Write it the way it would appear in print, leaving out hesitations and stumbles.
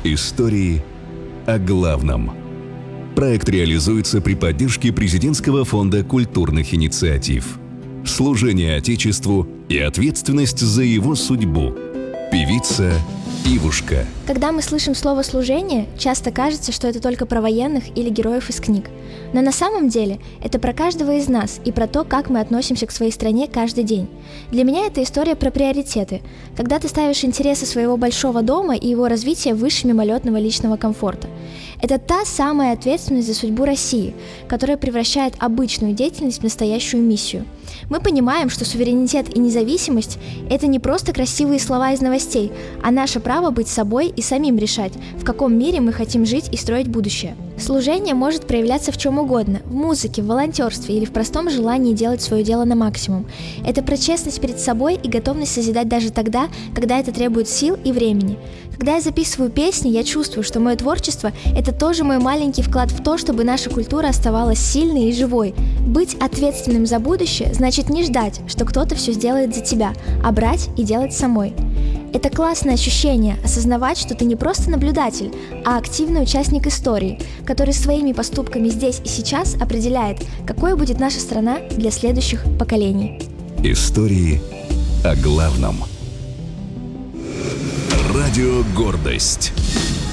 Истории о главном. Проект реализуется при поддержке Президентского фонда культурных инициатив. Служение Отечеству и ответственность за его судьбу. Певица Ивушка. Когда мы слышим слово «служение», часто кажется, что это только про военных или героев из книг. Но на самом деле это про каждого из нас и про то, как мы относимся к своей стране каждый день. Для меня это история про приоритеты. Когда ты ставишь интересы своего большого дома и его развитие выше мимолетного личного комфорта. Это та самая ответственность за судьбу России, которая превращает обычную деятельность в настоящую миссию. Мы понимаем, что суверенитет и независимость – это не просто красивые слова из новостей, а наше право быть собой и самим решать, в каком мире мы хотим жить и строить будущее. Служение может проявляться в чем угодно – в музыке, в волонтерстве или в простом желании делать свое дело на максимум. Это про честность перед собой и готовность созидать даже тогда, когда это требует сил и времени. Когда я записываю песни, я чувствую, что мое творчество – это тоже мой маленький вклад в то, чтобы наша культура оставалась сильной и живой. Быть ответственным за будущее значит не ждать, что кто-то все сделает за тебя, а брать и делать самой. Это классное ощущение – осознавать, что ты не просто наблюдатель, а активный участник истории, который своими поступками здесь и сейчас определяет, какой будет наша страна для следующих поколений. Истории о главном. Радио «Гордость».